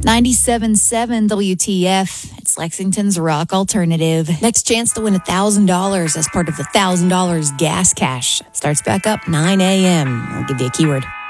97.7 WTF. It's Lexington's rock alternative. Next chance to win $1,000 as part of the $1,000 gas cash. Starts back up 9 a.m. I'll give you a keyword.